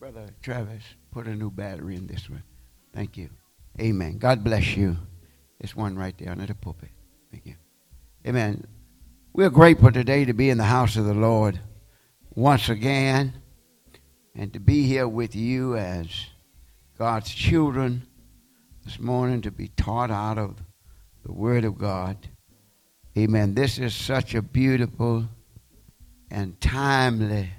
Brother Travis, put a new battery in this one. Thank you. Amen. God bless you. This one right there under the pulpit. Thank you. Amen. We're grateful today to be in the house of the Lord once again and to be here with you as God's children this morning to be taught out of the Word of God. Amen. This is such a beautiful and timely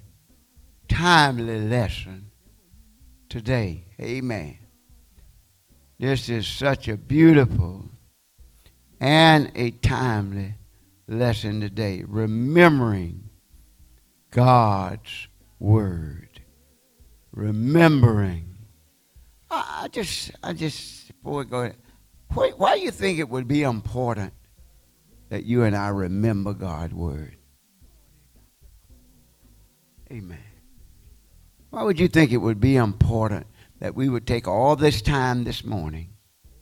lesson today. Amen. This is such a beautiful and a timely lesson today. Remembering God's Word. Remembering. I just, before we go, why do you think it would be important that you and I remember God's Word? Amen. Why would you think it would be important that we would take all this time this morning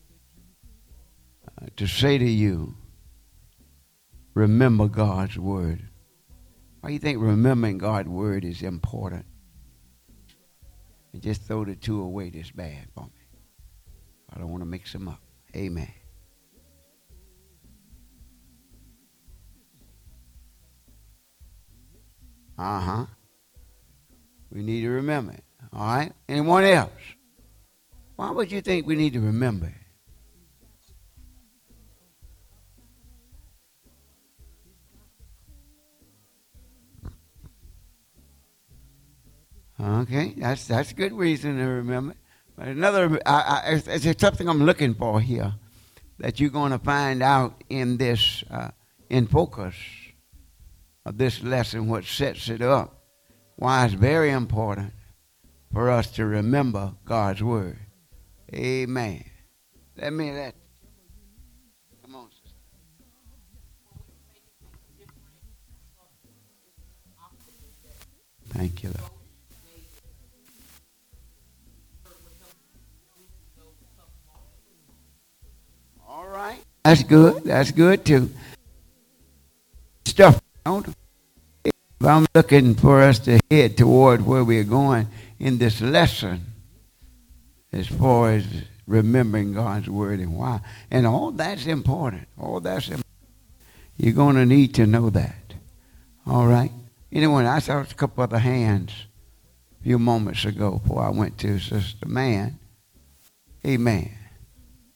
to say to you, remember God's Word? Why do you think remembering God's Word is important? And just throw the two away this bad for me. I don't want to mix them up. Amen. We need to remember it. All right? Anyone else? Why would you think we need to remember it? Okay, that's a good reason to remember. But another, it's something I'm looking for here that you're going to find out in this, in focus of this lesson, what sets it up. Why it's very important for us to remember God's Word. Amen. Come on, sister. Thank you, Lord. All right. That's good. That's good too. Stuff. If I'm looking for us to head toward where we're going in this lesson, as far as remembering God's Word and why, and all that's important. All that's important. You're going to need to know that. All right. Anyone? I saw a couple other hands a few moments ago before I went to Sister Man. Amen.